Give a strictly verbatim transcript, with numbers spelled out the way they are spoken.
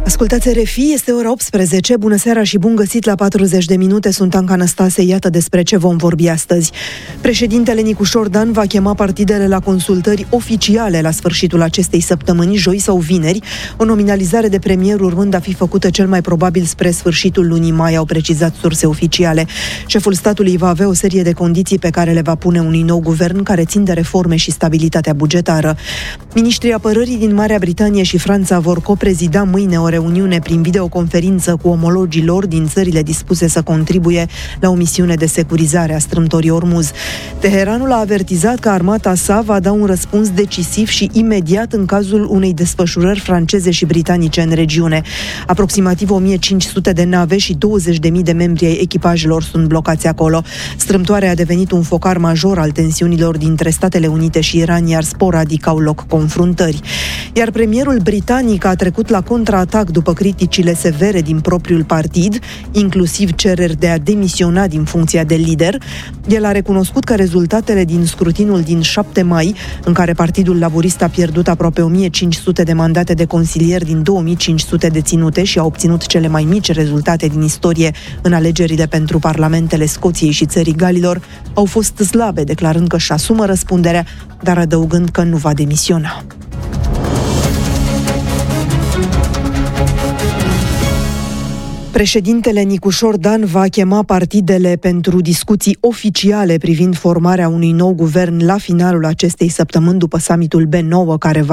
Ascultați R F I, este ora optsprezece, bună seara și bun găsit la patruzeci de minute, sunt Anca Năstase, iată despre ce vom vorbi astăzi. Președintele Nicușor Dan va chema partidele la consultări oficiale la sfârșitul acestei săptămâni, joi sau vineri, o nominalizare de premier urmând a fi făcută cel mai probabil spre sfârșitul lunii mai, au precizat surse oficiale. Șeful statului va avea o serie de condiții pe care le va pune unui nou guvern care țin de reforme și stabilitatea bugetară. Ministrii apărării din Marea Britanie și Franța vor coprezida mâine o reuniune prin videoconferință cu omologii lor din țările dispuse să contribuie la o misiune de securizare a strâmtorii Ormuz. Teheranul a avertizat că armata sa va da un răspuns decisiv și imediat în cazul unei desfășurări franceze și britanice în regiune. Aproximativ o mie cinci sute de nave și douăzeci de mii de membri ai echipajelor sunt blocați acolo. Strâmtoarea a devenit un focar major al tensiunilor dintre Statele Unite și Iran, iar sporadic au loc confruntări. Iar premierul britanic a trecut la contraatac după criticile severe din propriul partid, inclusiv cereri de a demisiona din funcția de lider. El a recunoscut că rezultatele din scrutinul din șapte mai, în care Partidul Laborist a pierdut aproape o mie cinci sute de mandate de consilieri din două mii cinci sute deținute și a obținut cele mai mici rezultate din istorie în alegerile pentru parlamentele Scoției și Țării Galilor, au fost slabe, declarând că își asumă răspunderea, dar adăugând că nu va demisiona. Președintele Nicușor Dan va chema partidele pentru discuții oficiale privind formarea unui nou guvern la finalul acestei săptămâni după summitul B nouă care va